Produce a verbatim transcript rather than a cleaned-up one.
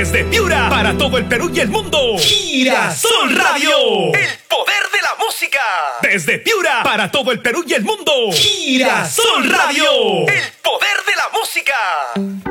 Desde Piura, para todo el Perú y el mundo. Girasol Radio. El poder de la música. Desde Piura, para todo el Perú y el mundo. Girasol Radio. El poder de la música.